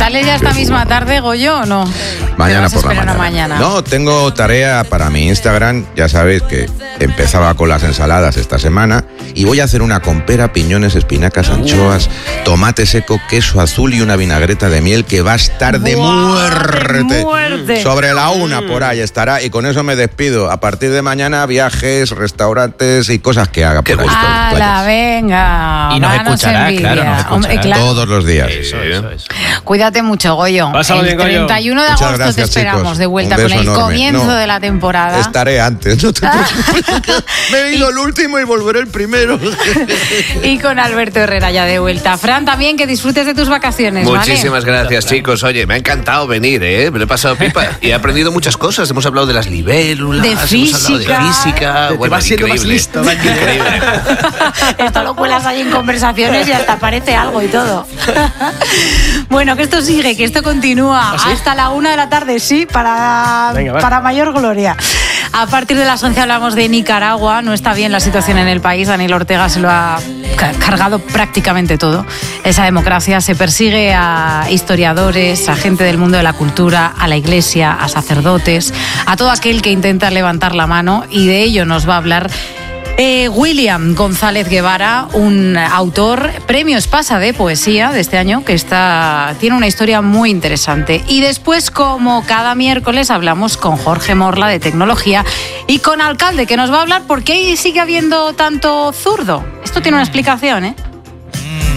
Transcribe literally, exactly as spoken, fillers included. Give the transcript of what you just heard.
¿Sales ya esta misma tarde, Goyo, o no? Mañana por la mañana. mañana. No, tengo tarea para mi Instagram. Ya sabéis que empezaba con las ensaladas esta semana y voy a hacer una con pera, piñones, espinacas, anchoas, tomate seco, queso azul y una vinagreta de miel que va a estar de muerte. de muerte. Sobre la una por ahí estará y con eso me despido. A partir de mañana viajes, restaurantes y cosas que haga por ahí. ¡Hala, venga! Y nos escuchará, envidia. claro, nos escuchará. Hombre, claro. Todos los días. Eso, eso, eso. Cuídate mucho, Goyo. Pásalo El bien, Goyo. treinta y uno de Muchas agosto gracias, te esperamos chicos. de vuelta Un con beso el enorme. comienzo No, de la temporada. Estaré antes, no te preocupes. Me he ido el último y volveré el primero. Y con Alberto Herrera ya de vuelta. Fran, también que disfrutes de tus vacaciones, ¿vale? Muchísimas gracias, chicos. Oye, me ha encantado venir, ¿eh? Me lo he pasado pipa y he aprendido muchas cosas. Hemos hablado de las libélulas, De hemos física. hablado de física. Te Bueno, vas siendo más increíble. listo, va Increíble. Esto lo cuelas ahí en conversaciones y hasta parece algo y todo. Bueno, que esto sigue, que esto continúa ¿Ah, sí? hasta la una de la tarde, sí, para, Venga, va. para mayor gloria. A partir de las once hablamos de Nicaragua. No está bien la situación en el país. Daniel Ortega se lo ha ca- cargado prácticamente todo. Esa democracia se persigue a historiadores, a gente del mundo de la cultura, a la iglesia, a sacerdotes, a todo aquel que intenta levantar la mano, y de ello nos va a hablar Eh, William González Guevara, un autor, premio Espasa de poesía de este año, que está, tiene una historia muy interesante. Y después, como cada miércoles, hablamos con Jorge Morla de tecnología y con Alcalde, que nos va a hablar por qué sigue habiendo tanto zurdo. Esto tiene una explicación, ¿eh?